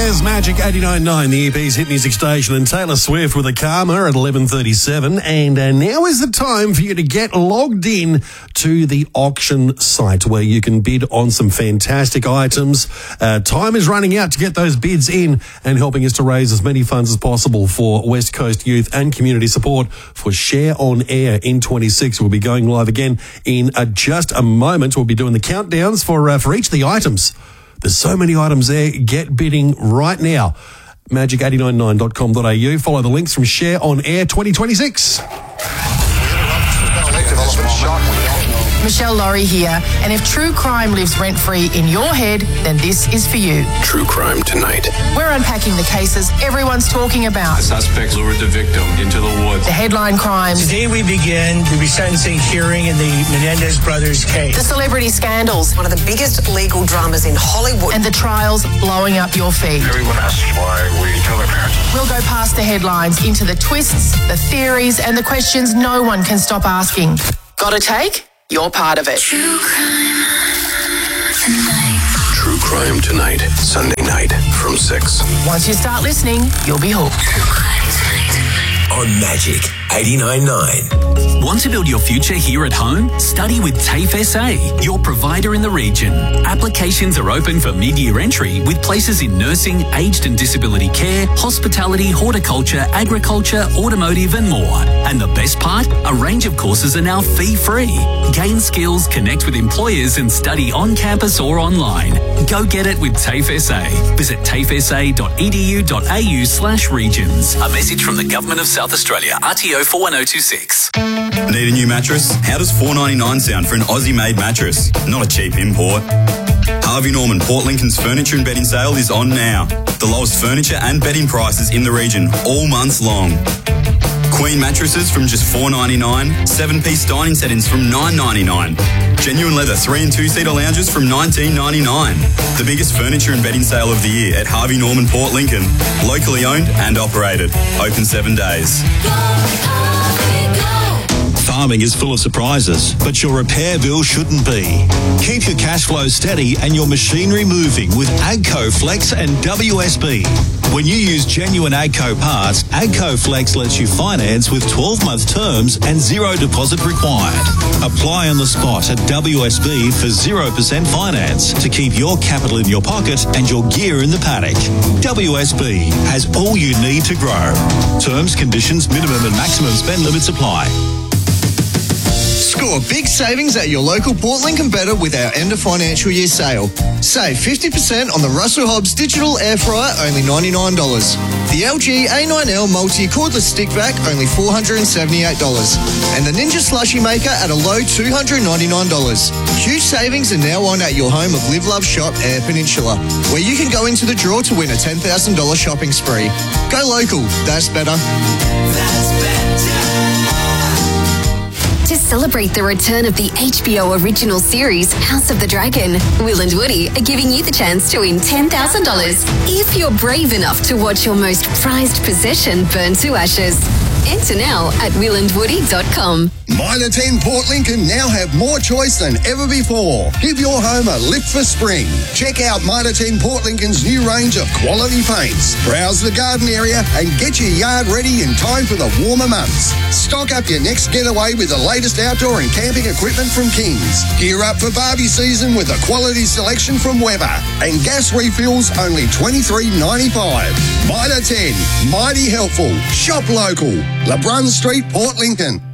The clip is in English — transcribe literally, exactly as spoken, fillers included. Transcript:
is Magic eighty-nine point nine, the E P's hit music station, and Taylor Swift with a Karma at eleven thirty-seven. And uh, now is the time for you to get logged in to the auction site where you can bid on some fantastic items. Uh, time is running out to get those bids in and helping us to raise as many funds as possible for West Coast youth and community support for Share on Air in twenty-six. We'll be going live again in uh, just a moment. We'll be doing the countdowns for, uh, for each of the items. There's so many items there. Get bidding right now. magic eight nine nine dot com dot a u. Follow the links from Share on Air twenty twenty-six. Michelle Laurie here, and if true crime lives rent-free in your head, then this is for you. True Crime Tonight. We're unpacking the cases everyone's talking about. The suspects lured the victim into the woods. The headline crimes. Today we begin the resentencing hearing in the Menendez brothers case. The celebrity scandals. One of the biggest legal dramas in Hollywood. And the trials blowing up your feed. Everyone asks why we tell their parents. We'll go past the headlines into the twists, the theories, and the questions no one can stop asking. Got a take? You're part of it. True Crime Tonight. True Crime Tonight, Sunday night from six. Once you start listening, you'll be hooked. True Crime Tonight. On Magic eighty-nine point nine. Want to build your future here at home? Study with TAFE S A, your provider in the region. Applications are open for mid-year entry with places in nursing, aged and disability care, hospitality, horticulture, agriculture, automotive and more. And the best part? A range of courses are now fee-free. Gain skills, connect with employers and study on campus or online. Go get it with TAFE S A. Visit tafesa dot e d u dot a u slash regions. A message from the Government of South Australia, R T O four one zero two six. Need a new mattress? How does four ninety-nine sound for an Aussie-made mattress? Not a cheap import. Harvey Norman Port Lincoln's furniture and bedding sale is on now. The lowest furniture and bedding prices in the region all months long. Queen mattresses from just four ninety-nine, seven-piece dining settings from nine ninety-nine, genuine leather three and two-seater lounges from nineteen ninety-nine. The biggest furniture and bedding sale of the year at Harvey Norman Port Lincoln. Locally owned and operated. Open seven days. Farming is full of surprises, but your repair bill shouldn't be. Keep your cash flow steady and your machinery moving with AGCO Flex and W S B. When you use genuine AGCO parts, AGCO Flex lets you finance with twelve-month terms and zero deposit required. Apply on the spot at W S B for zero percent finance to keep your capital in your pocket and your gear in the paddock. W S B has all you need to grow. Terms, conditions, minimum and maximum spend limits apply. Score big savings at your local Port Lincoln Better with our end of financial year sale. Save fifty percent on the Russell Hobbs digital air fryer, only ninety-nine dollars. The L G A nine L multi cordless stick vac, only four hundred seventy-eight dollars. And the Ninja Slushy Maker at a low two hundred ninety-nine dollars. Huge savings are now on at your home of Live Love Shop Air Peninsula, where you can go into the draw to win a ten thousand dollars shopping spree. Go local, that's better. That's better. To celebrate the return of the H B O original series, House of the Dragon, Will and Woody are giving you the chance to win ten thousand dollars if you're brave enough to watch your most prized possession burn to ashes. Enter now at will and woody dot com. Mitre ten Port Lincoln now have more choice than ever before. Give your home a lift for spring. Check out Mitre ten Port Lincoln's new range of quality paints. Browse the garden area and get your yard ready in time for the warmer months. Stock up your next getaway with the latest outdoor and camping equipment from Kings. Gear up for barbie season with a quality selection from Weber. And gas refills only twenty-three ninety-five. Mitre ten, mighty helpful. Shop local. LeBrun Street, Port Lincoln.